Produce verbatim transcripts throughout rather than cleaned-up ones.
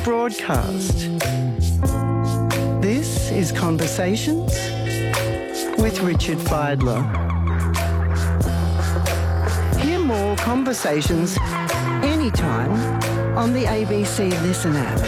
broadcast. This is Conversations with Richard Fidler. Hear more conversations anytime on the A B C Listen app.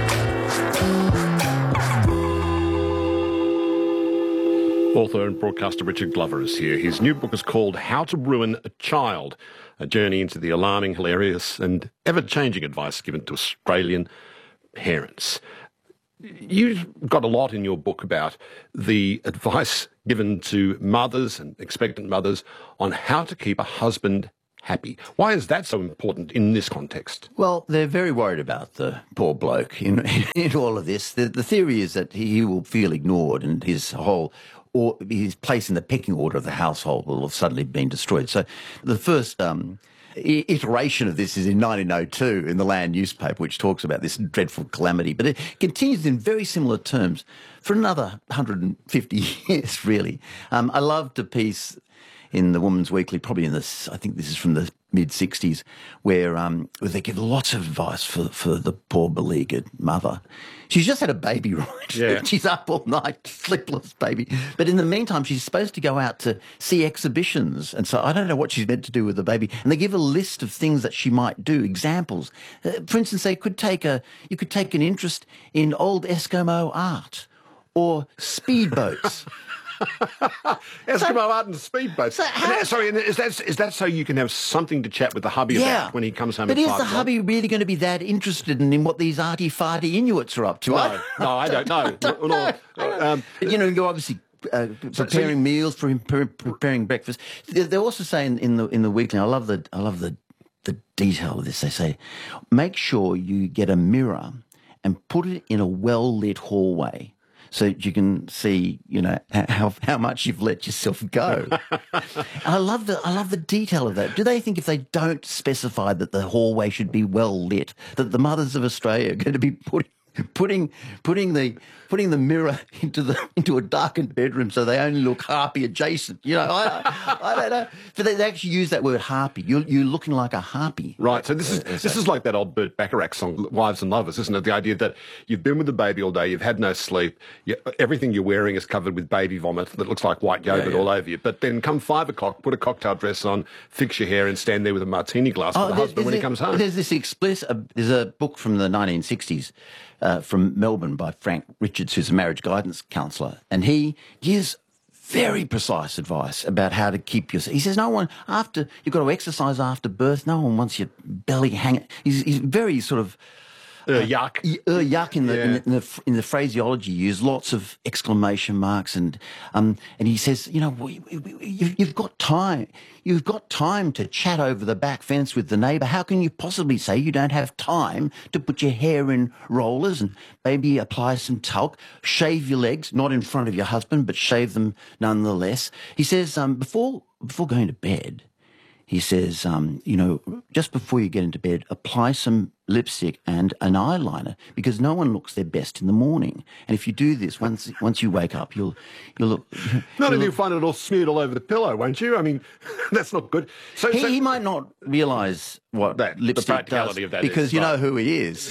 Author and broadcaster Richard Glover is here. His new book is called How to Ruin a Child, a journey into the alarming, hilarious and ever-changing advice given to Australian parents. You've got a lot in your book about the advice given to mothers and expectant mothers on how to keep a husband happy. Why is that so important in this context? Well, they're very worried about the poor bloke in, in all of this. The, the theory is that he will feel ignored and his whole or his place in the pecking order of the household will have suddenly been destroyed. So the first um, iteration of this is in nineteen oh two in the Land newspaper, which talks about this dreadful calamity. But it continues in very similar terms for another one hundred fifty years, really. Um, I loved a piece in the Woman's Weekly, probably in this, I think this is from the mid-sixties, where, um, where they give lots of advice for, for the poor beleaguered mother. She's just had a baby, right? Yeah. She's up all night, sleepless baby. But in the meantime, she's supposed to go out to see exhibitions. And so I don't know what she's meant to do with the baby. And they give a list of things that she might do, examples. Uh, for instance, they could take a, you could take an interest in old Eskimo art or speedboats. Eskimo so, art and speedboats. So how, sorry, is that, is that so you can have something to chat with the hubby yeah, about when he comes home but at is five the o'clock? hubby really going to be that interested in, in what these arty-farty Inuits are up to? No, I, no, I don't know. don't know. Um, you know, you're obviously uh, preparing so, so you, meals, for preparing breakfast. They, they also say in, in the in the weekly, I love the I love the the detail of this. They say, make sure you get a mirror and put it in a well-lit hallway, so you can see, you know, how how much you've let yourself go. I love the I love the detail of that. Do they think if they don't specify that the hallway should be well lit, that the mothers of Australia are going to be putting putting putting the putting the mirror into the into a darkened bedroom so they only look harpy adjacent? You know, I I don't know. But they actually use that word harpy. You're you're looking like a harpy. Right. So this is uh, this is like that old Burt Bacharach song, Wives and Lovers, isn't it? The idea that you've been with the baby all day, you've had no sleep, you, everything you're wearing is covered with baby vomit that looks like white yogurt yeah, yeah. all over you. But then come five o'clock, put a cocktail dress on, fix your hair, and stand there with a martini glass oh, for the husband when he comes home. There's this explicit. Uh, there's a book from the nineteen sixties. Uh, from Melbourne by Frank Richards, who's a marriage guidance counsellor, and he gives very precise advice about how to keep yourself. He says no one, after, you've got to exercise after birth, no one wants your belly hanging. He's, he's very sort of... Uh, yuck. Uh, yuck in the, yeah. in, the, in, the, in the phraseology used, lots of exclamation marks, and um, and he says, you know, we, we, we, you, you've got time, you've got time to chat over the back fence with the neighbour. How can you possibly say you don't have time to put your hair in rollers and maybe apply some talc, shave your legs, not in front of your husband, but shave them nonetheless? He says, um, before before going to bed, he says, um, you know, just before you get into bed, apply some lipstick and an eyeliner, because no one looks their best in the morning. And if you do this, once once you wake up, you'll you'll look... Not if you find it all smeared all over the pillow, won't you? I mean, that's not good. So He, so, he might not realise what that, lipstick the practicality does, of that because is, you right. know who he is.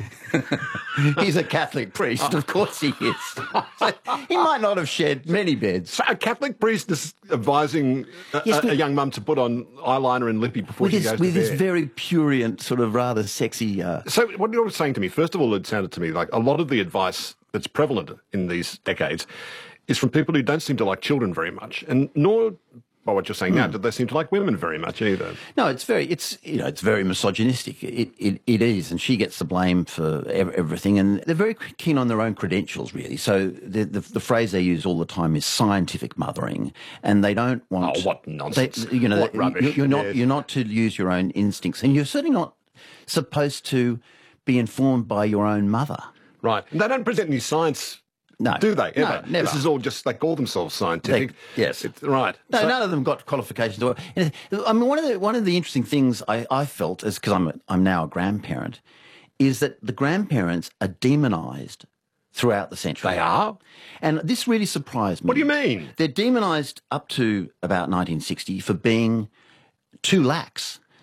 He's a Catholic priest, of course he is. So he might not have shed many beds. So a Catholic priest is advising a, Yes, a, a young mum to put on eyeliner and lippy before with she his, goes with to his bed. very prurient, sort of rather sexy... Uh, So what you're saying to me, first of all, it sounded to me like a lot of the advice that's prevalent in these decades is from people who don't seem to like children very much, and nor, by what you're saying now, do they seem to like women very much either. No, it's very, it's you know, it's very misogynistic. It it, it is, and she gets the blame for ev- everything. And they're very keen on their own credentials, really. So the, the the phrase they use all the time is scientific mothering, and they don't want. Oh, what nonsense! They, you know, what rubbish! You're, you're not yes. you're not to use your own instincts, and you're certainly not supposed to be informed by your own mother. Right. And they don't present any science. No. Do they? Ever? No, never. This is all just, they call themselves scientific. They, yes. It's, right. No, so, none of them got qualifications. I mean, one of the one of the interesting things I, I felt, is because I'm a, I'm now a grandparent, is that the grandparents are demonised throughout the century. They are? And this really surprised me. What do you mean? They're demonised up to about nineteen sixty for being too lax.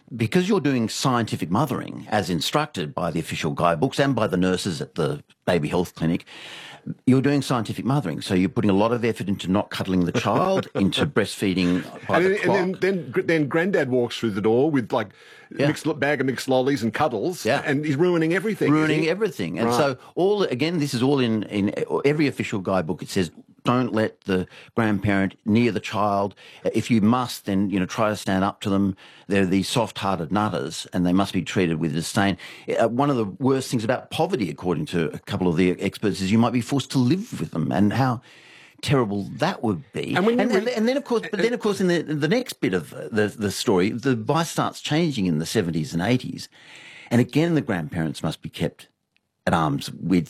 because you're doing scientific mothering as instructed by the official guidebooks and by the nurses at the baby health clinic, you're doing scientific mothering. So you're putting a lot of effort into not cuddling the child, into breastfeeding by and the then, clock. And then, then, then Granddad walks through the door with like Yeah. mixed bag of mixed lollies and cuddles, Yeah. and he's ruining everything. is ruining he? everything. And Right. so all again, this is all in, in every official guidebook. It says, don't let the grandparent near the child. If you must, then, you know, try to stand up to them. They're these soft-hearted nutters, and they must be treated with disdain. Uh, one of the worst things about poverty, according to a couple of the experts, is you might be forced to live with them, and how terrible that would be. And when you and, and, read- and then, of course, but then, of course, in the the next bit of the the story, the advice starts changing in the seventies and eighties, and again, the grandparents must be kept at arm's width